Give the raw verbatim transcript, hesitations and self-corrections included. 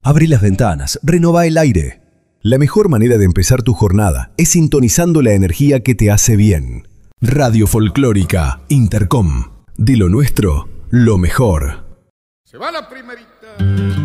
Abrí las ventanas, renová el aire. La mejor manera de empezar tu jornada es sintonizando la energía que te hace bien. Radio Folclórica Intercom. De lo nuestro, lo mejor. Se va la primerita.